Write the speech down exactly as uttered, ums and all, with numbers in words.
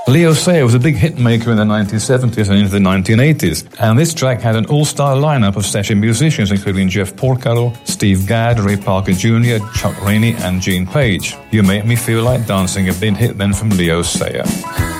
Leo Sayer was a big hit maker in the nineteen seventies and into the nineteen eighties, and this track had an all-star lineup of session musicians including Jeff Porcaro, Steve Gadd, Ray Parker Junior, Chuck Rainey and Gene Page. You Make Me Feel Like Dancing, a big hit then from Leo Sayer.